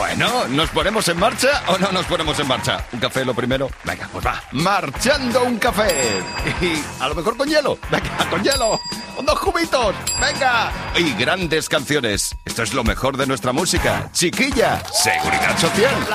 Bueno, ¿nos ponemos en marcha o no nos ponemos en marcha? ¿Un café lo primero? Venga, pues va. Marchando un café. Y a lo mejor con hielo. Venga, con hielo. Con 2 cubitos. Venga. Y grandes canciones. Esto es lo mejor de nuestra música. Chiquilla, Seguridad Social.